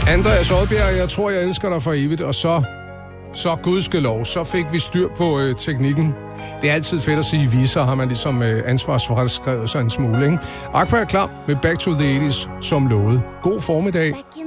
Andreas Odbjerg, jeg tror, jeg elsker dig for evigt, og så gudskelov, så fik vi styr på teknikken. Det er altid fedt at sige vi, så har man ligesom ansvarsforskrevet sig en smule, ikke? Aqua er klar med Back to the 80's som lovet. God formiddag.